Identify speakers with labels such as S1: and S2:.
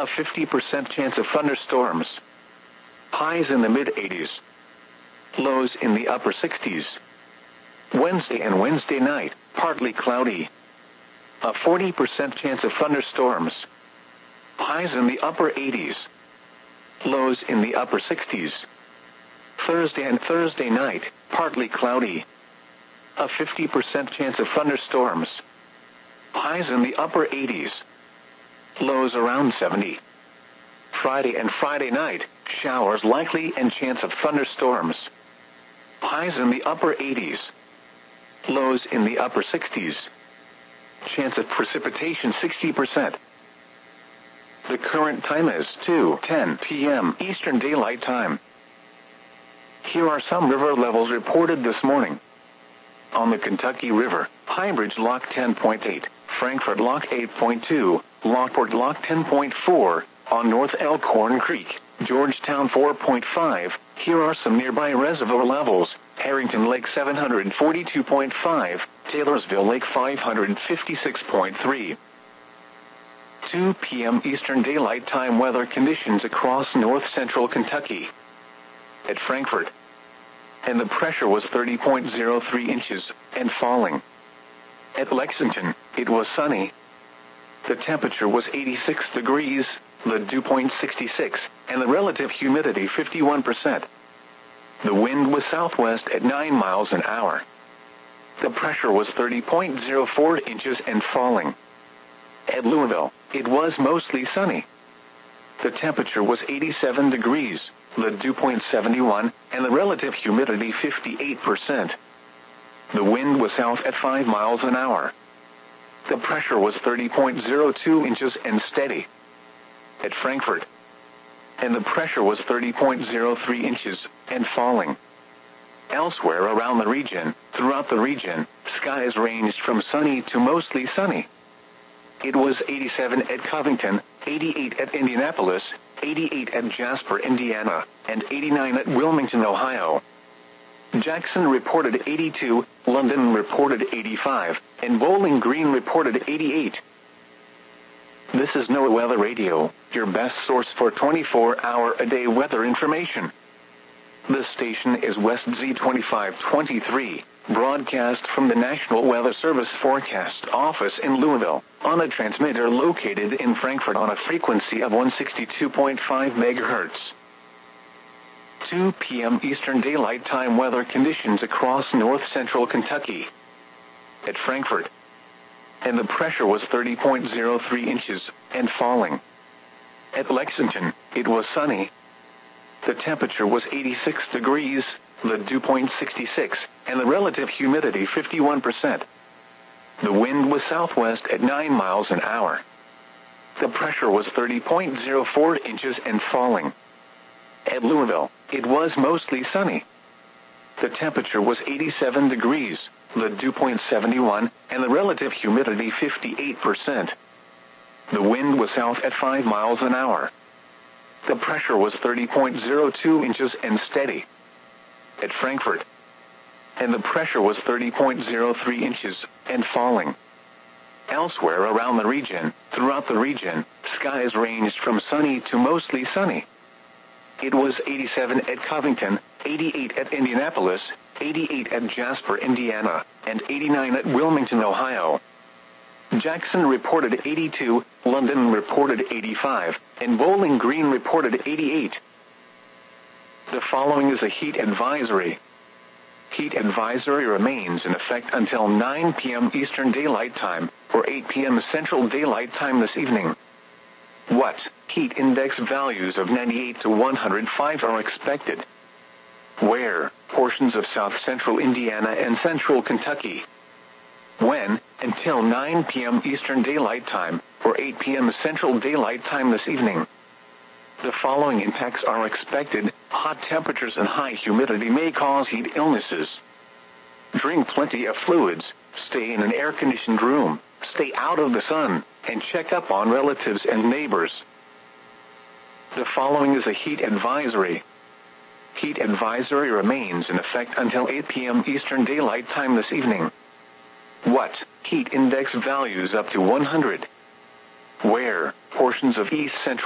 S1: A 50% chance of thunderstorms. Highs in the mid-80s. Lows in the upper 60s. Wednesday and Wednesday night, partly cloudy. A 40% chance of thunderstorms. Highs in the upper 80s. Lows in the upper 60s. Thursday and Thursday night, partly cloudy. A 50% chance of thunderstorms. Highs in the upper 80s. Lows around 70. Friday and Friday night, showers likely and chance of thunderstorms. Highs in the upper 80s. Lows in the upper 60s. Chance of precipitation 60%. The current time is 2:10 p.m. Eastern Daylight Time. Here are some river levels reported this morning. On the Kentucky River, Highbridge Lock 10.8, Frankfort Lock 8.2, Lockport Lock 10.4, on North Elkhorn Creek, Georgetown 4.5. Here are some nearby reservoir levels. Harrington Lake 742.5, Taylorsville Lake 556.3. 2 p.m. Eastern Daylight Time weather conditions across north-central Kentucky. At Frankfort, and the pressure was 30.03 inches, and falling. At Lexington, it was sunny. The temperature was 86 degrees, the dew point 66, and the relative humidity 51%. The wind was southwest at 9 miles an hour. The pressure was 30.04 inches and falling. At Louisville, it was mostly sunny. The temperature was 87 degrees, the dew point 71, and the relative humidity 58%. The wind was south at 5 miles an hour. The pressure was 30.02 inches and steady. At Frankfort, and the pressure was 30.03 inches, and falling. Elsewhere around the region, throughout the region, skies ranged from sunny to mostly sunny. It was 87 at Covington, 88 at Indianapolis, 88 at Jasper, Indiana, and 89 at Wilmington, Ohio. Jackson reported 82, London reported 85, and Bowling Green reported 88. This is NOAA Weather Radio, your best source for 24-hour-a-day weather information. This station is West Z2523, broadcast from the National Weather Service Forecast Office in Louisville, on a transmitter located in Frankfort on a frequency of 162.5 MHz. 2 p.m. Eastern Daylight Time weather conditions across north-central Kentucky. At Frankfort, and the pressure was 30.03 inches, and falling. At Lexington, it was sunny. The temperature was 86 degrees, the dew point 66, and the relative humidity 51%. The wind was southwest at 9 miles an hour. The pressure was 30.04 inches and falling. At Louisville, it was mostly sunny. The temperature was 87 degrees, the dew point 71, and the relative humidity 58%. The wind was south at 5 miles an hour. The pressure was 30.02 inches and steady. At Frankfort, and the pressure was 30.03 inches, and falling. Elsewhere around the region, throughout the region, skies ranged from sunny to mostly sunny. It was 87 at Covington, 88 at Indianapolis, 88 at Jasper, Indiana, and 89 at Wilmington, Ohio. Jackson reported 82, London reported 85, and Bowling Green reported 88. The following is a heat advisory. Heat advisory remains in effect until 9 p.m. Eastern Daylight Time, or 8 p.m. Central Daylight Time this evening. What heat index values of 98 to 105 are expected? Where? Portions of south-central Indiana and central Kentucky. When? Until 9 p.m. Eastern Daylight Time, or 8 p.m. Central Daylight Time this evening. The following impacts are expected. Hot temperatures and high humidity may cause heat illnesses. Drink plenty of fluids, stay in an air-conditioned room, stay out of the sun, and check up on relatives and neighbors. The following is a heat advisory. Heat advisory remains in effect until 8 p.m. Eastern Daylight Time this evening. What? Heat index values up to 100. Where? Portions of east central